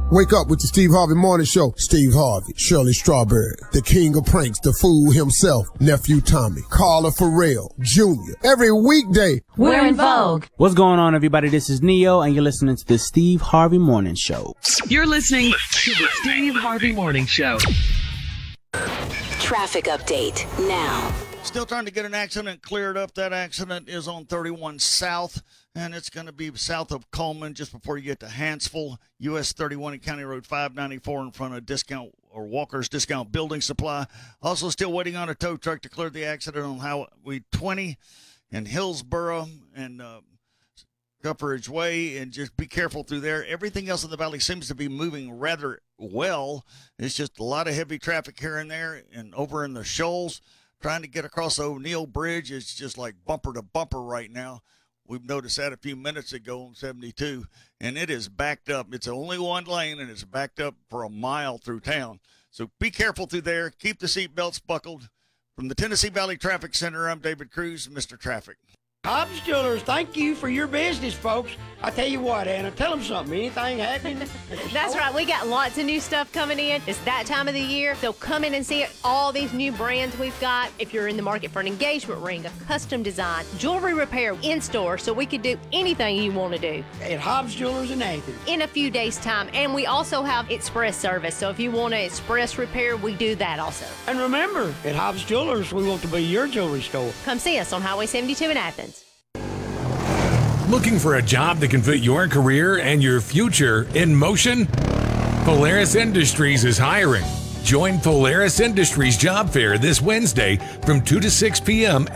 Wake up with the Steve Harvey Morning Show. Steve Harvey, Shirley Strawberry, the king of pranks, the fool himself, Nephew Tommy, Carla Farrell, Jr. Every weekday. We're in vogue. What's going on, everybody? This is Neo, and you're listening to the Steve Harvey Morning Show. You're listening to the Steve Harvey Morning Show. Traffic update now. Still trying to get an accident cleared up. That accident is on 31 South, and it's going to be south of Coleman just before you get to Hansville. US 31 and County Road 594 in front of Discount or Walker's Discount Building Supply. Also still waiting on a tow truck to clear the accident on Highway 20 in Hillsboro and Cupperidge Way, and just be careful through there. Everything else in the valley seems to be moving rather well. It's just a lot of heavy traffic here and there, and over in the Shoals. Trying to get across the O'Neill Bridge, it's just like bumper to bumper right now. We've noticed that a few minutes ago on 72, and it is backed up. It's only one lane, and it's backed up for a mile through town. So be careful through there. Keep the seatbelts buckled. From the Tennessee Valley Traffic Center, I'm David Cruz, Mr. Traffic. Hobbs Jewelers, thank you for your business, folks. I tell you what, Anna, tell them something. Anything happening? That's right. We got lots of new stuff coming in. It's that time of the year. So come in and see it. All these new brands we've got. If you're in the market for an engagement ring, a custom design, jewelry repair in store, so we could do anything you want to do. At Hobbs Jewelers in Athens. In a few days' time. And we also have express service. So if you want an express repair, we do that also. And remember, at Hobbs Jewelers, we want to be your jewelry store. Come see us on Highway 72 in Athens. Looking for a job that can fit your career and your future in motion? Polaris Industries is hiring. Join Polaris Industries Job Fair this Wednesday from 2 to 6 p.m.